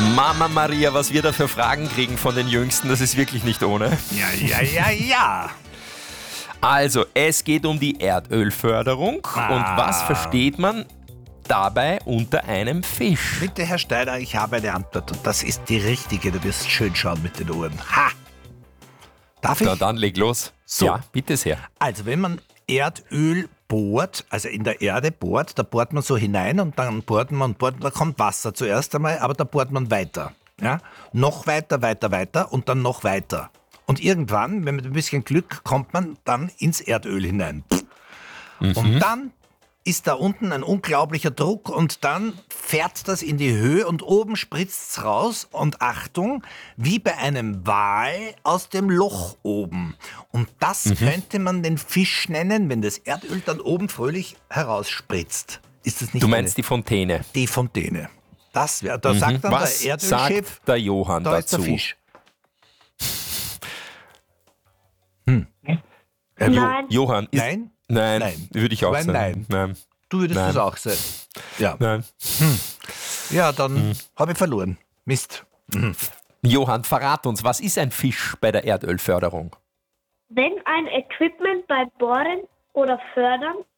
Mama Maria, was wir da für Fragen kriegen von den Jüngsten, das ist wirklich nicht ohne. Ja. Also, es geht um die Erdölförderung. Und was versteht man dabei unter einem Fisch? Bitte, Herr Steiner, ich habe eine Antwort und das ist die richtige. Du wirst schön schauen mit den Ohren. Ha! Darf ich? Na dann leg los. So. Ja, bitte sehr. Also, wenn man Erdöl bohrt, also in der Erde bohrt, da bohrt man so hinein und dann bohrt man, da kommt Wasser zuerst einmal, aber da bohrt man weiter. Ja? Noch weiter und dann noch weiter. Und irgendwann, wenn mit ein bisschen Glück, kommt man dann ins Erdöl hinein. Und dann ist da unten ein unglaublicher Druck und dann fährt das in die Höhe und oben spritzt es raus und Achtung, wie bei einem Wal aus dem Loch oben. Und das könnte man den Fisch nennen, wenn das Erdöl dann oben fröhlich herausspritzt. Ist das nicht Du meinst die Fontäne. die Fontäne? Das wäre, da sagt dann Was der Erdölchef, sagt der Johann da ist der dazu? Fisch. Nein. Johann, ist, Nein? Nein, Nein. würde ich auch Aber sagen. Nein. Du würdest Nein. das auch sein. Ja, Nein. ja dann habe ich verloren. Mist. Johann, verrat uns, was ist ein Fisch bei der Erdölförderung? Wenn ein Equipment beim Bohren oder Fördern